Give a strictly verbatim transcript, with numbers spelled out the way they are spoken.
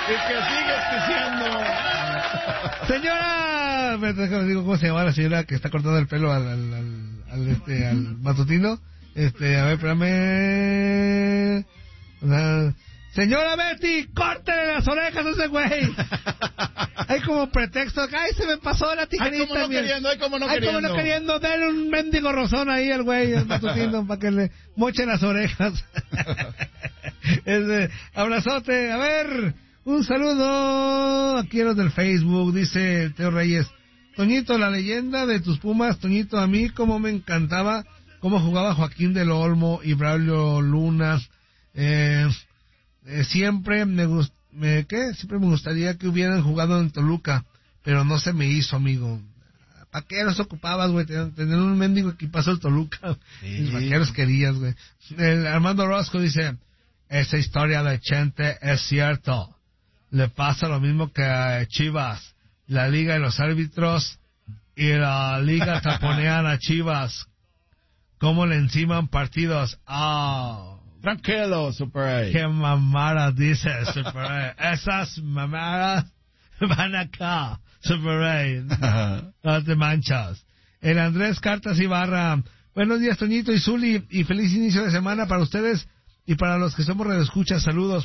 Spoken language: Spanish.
Y que sigue diciendo. Señora, me digo cómo se llama la señora que está cortando el pelo al, al, al, al este, al matutino. Este, a ver, espérame. Uh, señora Betty, córtele las orejas a ese güey. Hay como pretexto. Ay, se me pasó la tijerita. Ay, como no queriendo, ay, como no ay, queriendo. como no queriendo. Dale un mendigo rozón ahí al güey, al matutino, para que le moche las orejas. Este, abrazote. A ver, un saludo aquí a los del Facebook. Dice Teo Reyes. Toñito, la leyenda de tus Pumas. Toñito, a mí como me encantaba cómo jugaba Joaquín del Olmo y Braulio Luna. Eh, eh, siempre me gust me, ¿qué? Siempre me gustaría que hubieran jugado en Toluca, pero no se me hizo, amigo. ¿Para qué los ocupabas, güey? Tener un mendigo equipazo el Toluca. Sí. ¿Para qué los querías, güey? El Armando Rosco dice, esa historia de Chente es cierto. Le pasa lo mismo que a Chivas. La liga y los árbitros y la liga taponean a Chivas. ¿Cómo le enciman partidos? Ah... Oh. Tranquilo, Super A. Qué mamadas dices, Super A. Esas mamadas van acá, Super A. No te manchas. El Andrés Cartas Ibarra. Buenos días, Toñito y Zuli, y feliz inicio de semana para ustedes y para los que somos radioescuchas. Saludos.